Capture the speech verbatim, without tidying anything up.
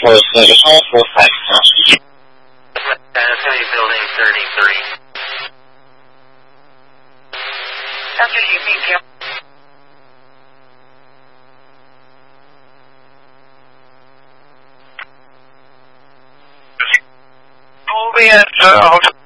for service all for five stars. Sanitary building thirty-three. After you beat him. Moving at uh,